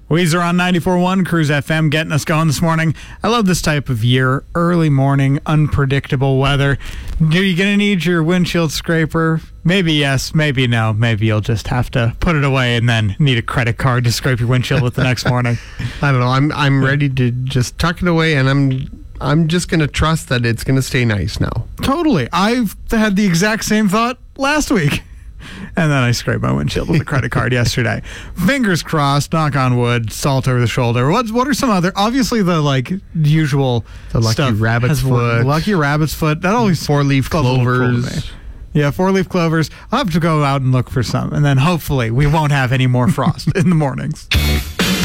Weezer on 94.1, Cruise FM, getting us going this morning. I love this type of year. Early morning, unpredictable weather. Are you going to need your windshield scraper? Maybe yes, maybe no. Maybe you'll just have to put it away and then need a credit card to scrape your windshield with the next morning. I don't know. I'm ready to just tuck it away, and I'm just going to trust that it's going to stay nice now. Totally. I've had the exact same thought last week. And then I scraped my windshield with a credit card yesterday. Fingers crossed, knock on wood, salt over the shoulder. What are some other, obviously the usual The lucky stuff rabbit's foot. Lucky rabbit's foot. That always Four-leaf feels a little cool to me. clovers. Yeah, four-leaf clovers. I'll have to go out and look for some. And then hopefully we won't have any more frost in the mornings.